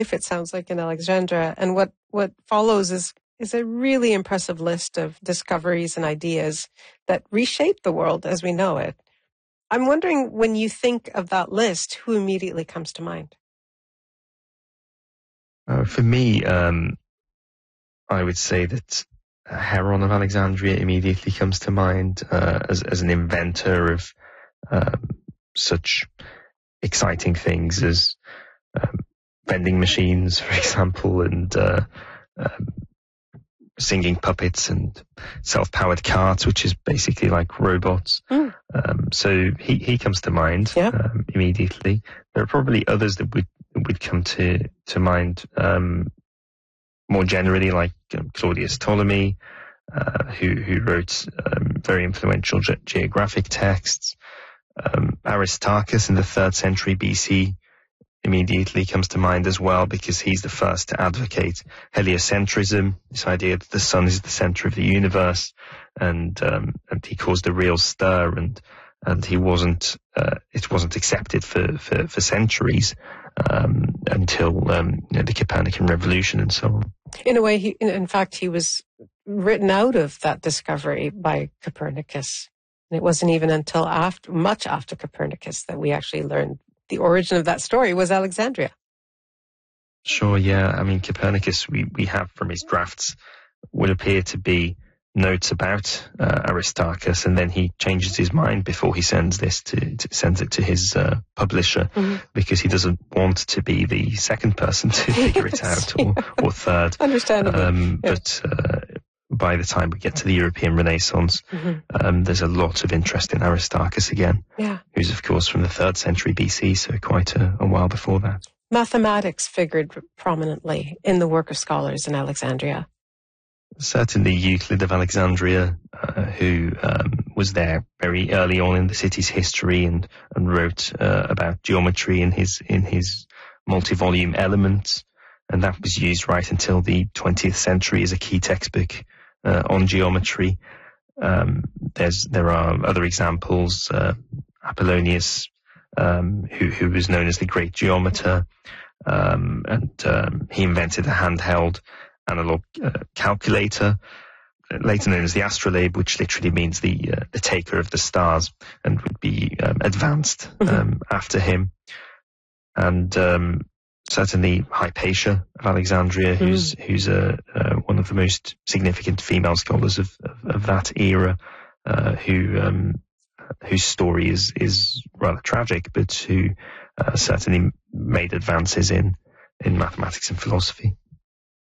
if it sounds like in Alexandria. And what follows is a really impressive list of discoveries and ideas that reshape the world as we know it. I'm wondering, when you think of that list, who immediately comes to mind? For me, I would say that Heron of Alexandria immediately comes to mind as an inventor of such exciting things as vending machines, for example, and singing puppets and self-powered carts, which is basically like robots. So he comes to mind immediately. There are probably others that would come to mind more generally, like Claudius Ptolemy, who wrote very influential geographic texts. Aristarchus in the 3rd century BC immediately comes to mind as well, because he's the first to advocate heliocentrism, this idea that the sun is the center of the universe, and he caused a real stir, and he wasn't it wasn't accepted for centuries until the Copernican revolution and so on. In a way, in fact, he was written out of that discovery by Copernicus. And it wasn't even until much after Copernicus that we actually learned the origin of that story was Alexandria. Sure, yeah. I mean, Copernicus, we have from his drafts, would appear to be notes about Aristarchus, and then he changes his mind before he sends it to his publisher, because he doesn't want to be the second person to figure it out, or third. Understandable. But by the time we get to the European Renaissance, there's a lot of interest in Aristarchus again, who's of course from the 3rd century BC, so quite a while before that. Mathematics figured prominently in the work of scholars in Alexandria. Certainly Euclid of Alexandria, who was there very early on in the city's history and wrote about geometry in his multi-volume Elements, and that was used right until the 20th century as a key textbook on geometry. There are other examples. Apollonius, who was known as the Great Geometer, and he invented a handheld analog calculator, later known as the astrolabe, which literally means the taker of the stars, and would be advanced after him. And certainly Hypatia of Alexandria, who's one of the most significant female scholars of that era, whose story is rather tragic, but who certainly made advances in mathematics and philosophy.